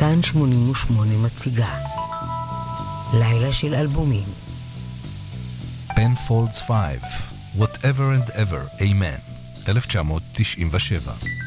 כאן 88 מציגה לילה של אלבומים. Penfolds 5 Whatever and Ever Amen 1997